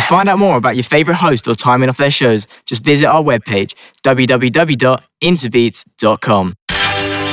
find out more about your favourite host or timing of their shows, just visit our webpage, www.interbeats.com.